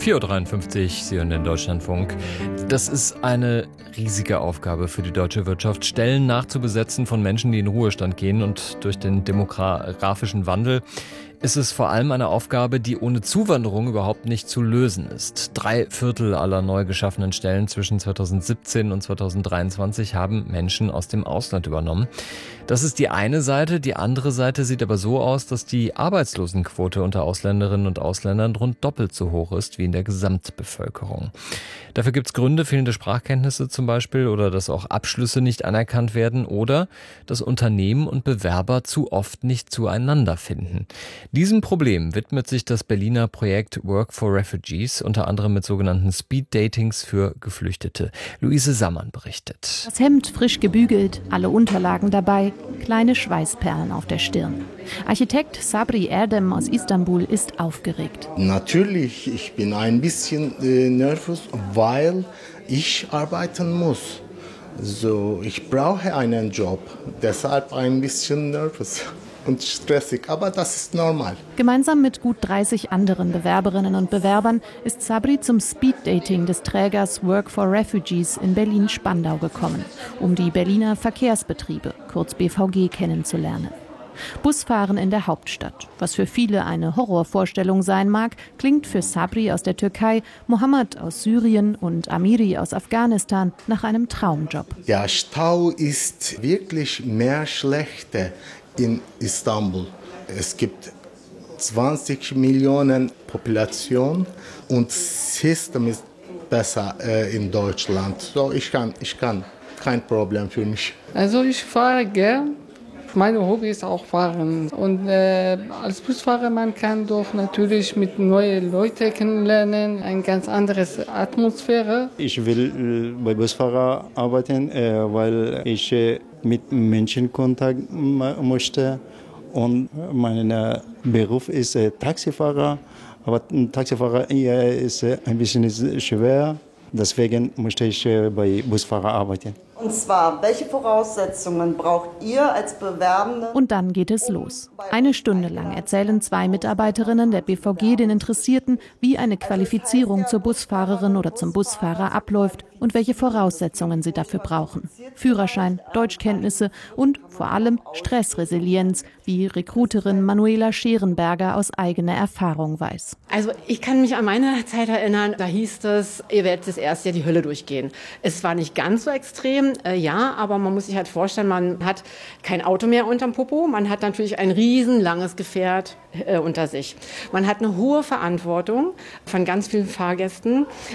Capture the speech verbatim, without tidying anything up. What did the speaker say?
vier Uhr dreiundfünfzig, Sie hören den Deutschlandfunk. Das ist eine riesige Aufgabe für die deutsche Wirtschaft, Stellen nachzubesetzen von Menschen, die in Ruhestand gehen. Und durch den demografischen Wandel ist es vor allem eine Aufgabe, die ohne Zuwanderung überhaupt nicht zu lösen ist. Drei Viertel aller neu geschaffenen Stellen zwischen zweitausendsiebzehn und zweitausenddreiundzwanzig haben Menschen aus dem Ausland übernommen. Das ist die eine Seite. Die andere Seite sieht aber so aus, dass die Arbeitslosenquote unter Ausländerinnen und Ausländern rund doppelt so hoch ist wie in der Gesamtbevölkerung. Dafür gibt es Gründe, fehlende Sprachkenntnisse zum Beispiel, oder dass auch Abschlüsse nicht anerkannt werden oder dass Unternehmen und Bewerber zu oft nicht zueinander finden. Diesem Problem widmet sich das Berliner Projekt Work for Refugees, unter anderem mit sogenannten Speed-Datings für Geflüchtete. Luise Sammann berichtet. Das Hemd frisch gebügelt, alle Unterlagen dabei, kleine Schweißperlen auf der Stirn. Architekt Sabri Erdem aus Istanbul ist aufgeregt. Natürlich, ich bin ein bisschen äh, nervös, weil ich arbeiten muss. So, ich brauche einen Job, deshalb ein bisschen nervös und stressig, aber das ist normal. Gemeinsam mit gut dreißig anderen Bewerberinnen und Bewerbern ist Sabri zum Speeddating des Trägers Work for Refugees in Berlin-Spandau gekommen, um die Berliner Verkehrsbetriebe, kurz B V G, kennenzulernen. Busfahren in der Hauptstadt, was für viele eine Horrorvorstellung sein mag, klingt für Sabri aus der Türkei, Mohammed aus Syrien und Amiri aus Afghanistan nach einem Traumjob. Ja, Stau ist wirklich mehr schlechter in Istanbul. Es gibt zwanzig Millionen Population und das System ist besser äh, in Deutschland. So, ich kann, ich kann, kein Problem für mich. Also ich fahre gern. Meine Hobby ist auch Fahren. Und äh, als Busfahrer, man kann doch natürlich mit neuen Leuten kennenlernen, eine ganz andere Atmosphäre. Ich will äh, bei Busfahrer arbeiten, äh, weil ich äh, mit Menschen Kontakt m- möchte. Und mein äh, Beruf ist äh, Taxifahrer. Aber ein Taxifahrer äh, ist äh, ein bisschen schwer. Deswegen möchte ich äh, bei Busfahrer arbeiten. Und zwar, welche Voraussetzungen braucht ihr als Bewerbende? Und dann geht es los. Eine Stunde lang erzählen zwei Mitarbeiterinnen der B V G den Interessierten, wie eine Qualifizierung zur Busfahrerin oder zum Busfahrer abläuft und welche Voraussetzungen sie dafür brauchen. Führerschein, Deutschkenntnisse und vor allem Stressresilienz, wie Rekruterin Manuela Scherenberger aus eigener Erfahrung weiß. Also ich kann mich an meine Zeit erinnern, da hieß es, ihr werdet das erste Jahr die Hölle durchgehen. Es war nicht ganz so extrem, äh, ja, aber man muss sich halt vorstellen, man hat kein Auto mehr unterm Popo, man hat natürlich ein riesenlanges Gefährt äh, unter sich. Man hat eine hohe Verantwortung von ganz vielen Fahrgästen.